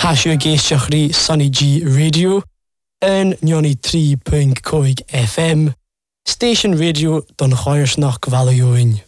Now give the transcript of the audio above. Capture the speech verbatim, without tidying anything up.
Tasio Geishiachri Sunny G Radio and ninety-three point five F M Station Radio Don Choirsnach Gvalioin.